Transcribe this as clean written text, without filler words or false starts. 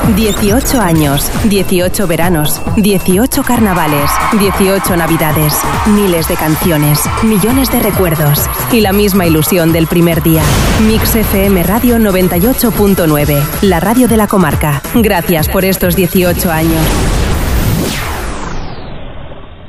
18 años, 18 veranos, 18 carnavales, 18 navidades, miles de canciones, millones de recuerdos y la misma ilusión del primer día. Mix FM Radio 98.9, la radio de la comarca. Gracias por estos 18 años.